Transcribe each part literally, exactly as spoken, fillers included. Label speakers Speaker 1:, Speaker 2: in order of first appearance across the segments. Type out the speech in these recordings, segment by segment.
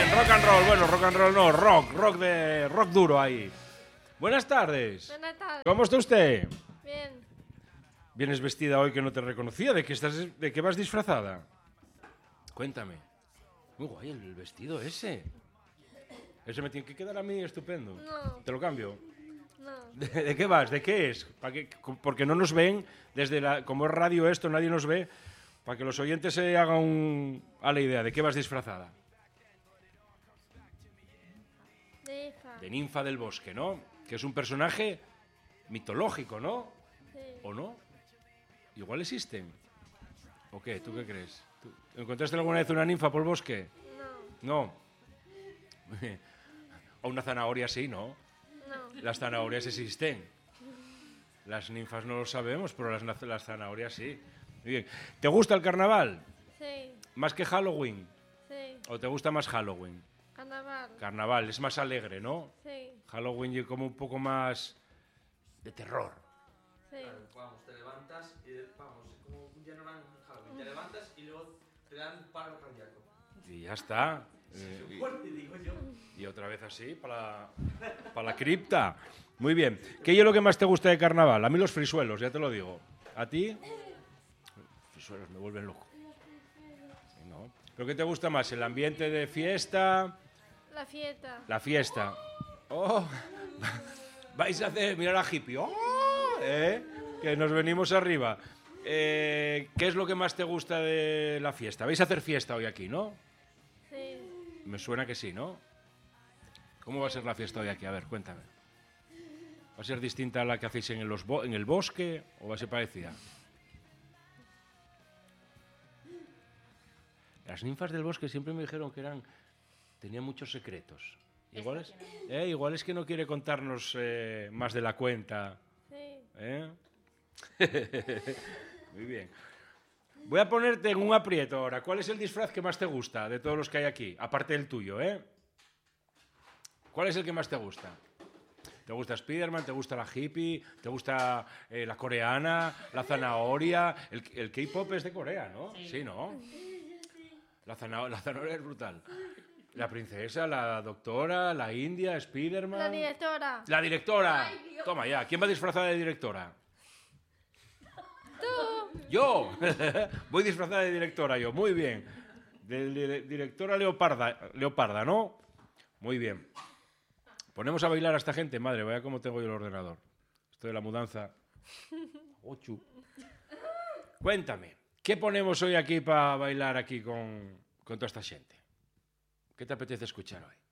Speaker 1: bien, rock and roll. Bueno, rock and roll no, rock, rock de rock duro ahí. Buenas tardes.
Speaker 2: Buenas tardes.
Speaker 1: ¿Cómo está usted?
Speaker 2: Bien.
Speaker 1: Vienes vestida hoy que no te reconocía. ¿De qué estás, de qué vas disfrazada? Cuéntame. Muy guay el vestido ese. Ese me tiene que quedar a mí estupendo.
Speaker 2: No.
Speaker 1: ¿Te lo cambio?
Speaker 2: No.
Speaker 1: ¿De, de qué vas? ¿De qué es? ¿Para qué? Porque no nos ven desde la... Como es radio esto, nadie nos ve. Para que los oyentes se hagan un, a la idea. ¿De qué vas disfrazada?
Speaker 2: De hija.
Speaker 1: De ninfa del bosque, ¿no? Que es un personaje mitológico, ¿no?
Speaker 2: Sí.
Speaker 1: ¿O no? Igual existen. ¿O qué? ¿Tú qué crees? ¿Tú ¿Encontraste alguna vez una ninfa por el bosque?
Speaker 2: No.
Speaker 1: No. O una zanahoria sí, ¿no?
Speaker 2: No.
Speaker 1: Las zanahorias existen. Las ninfas no lo sabemos, pero las, las zanahorias sí. Muy bien. ¿Te gusta el carnaval?
Speaker 2: Sí.
Speaker 1: ¿Más que Halloween?
Speaker 2: Sí.
Speaker 1: ¿O te gusta más Halloween?
Speaker 2: Carnaval.
Speaker 1: Carnaval, es más alegre, ¿no?
Speaker 2: Sí.
Speaker 1: Halloween es como un poco más de terror.
Speaker 2: Sí.
Speaker 3: Claro, vamos, te levantas y vamos, como un día normal en Halloween, te levantas y luego te dan un paro cardíaco.
Speaker 1: Y ya está. Eh, y,
Speaker 3: Fuerte, digo yo.
Speaker 1: y otra vez así, para la, para la cripta. Muy bien. ¿Qué es lo que más te gusta de carnaval? A mí los frisuelos, ya te lo digo. ¿A ti? Frisuelos me vuelven loco. No. ¿Pero qué te gusta más? ¿El ambiente de fiesta?
Speaker 2: La fiesta.
Speaker 1: La fiesta. Oh, vais a hacer, mira la hippie. Oh, ¿eh? Que nos venimos arriba. Eh, ¿Qué es lo que más te gusta de la fiesta? ¿Vais a hacer fiesta hoy aquí, no?
Speaker 2: Sí.
Speaker 1: Me suena que sí, ¿no? ¿Cómo va a ser la fiesta hoy aquí? A ver, cuéntame. ¿Va a ser distinta a la que hacéis en, los bo- en el bosque o va a ser parecida? Las ninfas del bosque siempre me dijeron que eran tenían muchos secretos. Igual es, eh, igual es que no quiere contarnos eh, más de la cuenta.
Speaker 2: Sí.
Speaker 1: ¿Eh? Muy bien. Voy a ponerte en un aprieto ahora. ¿Cuál es el disfraz que más te gusta de todos los que hay aquí? Aparte del tuyo, ¿eh? ¿Cuál es el que más te gusta? ¿Te gusta Spiderman? ¿Te gusta la hippie? ¿Te gusta eh, la coreana? ¿La zanahoria? El, el K-pop es de Corea, ¿no? Sí, sí, ¿no? La, zana- la zanahoria es brutal. La princesa, la doctora, la india, Spiderman...
Speaker 2: La directora.
Speaker 1: La directora. Toma ya. ¿Quién va disfrazada de directora?
Speaker 2: Tú.
Speaker 1: Yo. Voy disfrazada de directora yo. Muy bien. De, de- directora leoparda, leoparda, ¿no? Muy bien. Ponemos a bailar a esta gente. Madre, vaya cómo tengo yo el ordenador. Esto de la mudanza. Ocho. Cuéntame. ¿Qué ponemos hoy aquí para bailar aquí con, con toda esta gente? ¿Qué te apetece escuchar hoy?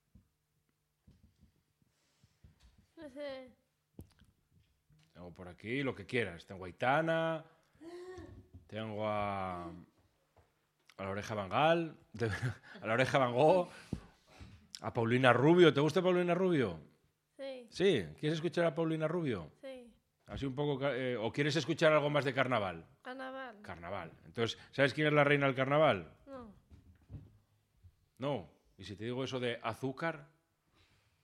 Speaker 2: No sé.
Speaker 1: Tengo por aquí lo que quieras. Tengo a Aitana, tengo a, a la oreja Van Gaal, a la oreja Van Gogh, a Paulina Rubio. ¿Te gusta Paulina Rubio?
Speaker 2: Sí.
Speaker 1: Sí. ¿Quieres escuchar a Paulina Rubio?
Speaker 2: Sí.
Speaker 1: Así un poco... eh, ¿O quieres escuchar algo más de carnaval?
Speaker 2: Carnaval.
Speaker 1: Carnaval. Entonces, ¿sabes quién es la reina del carnaval?
Speaker 2: No.
Speaker 1: No. ¿Y si te digo eso de azúcar?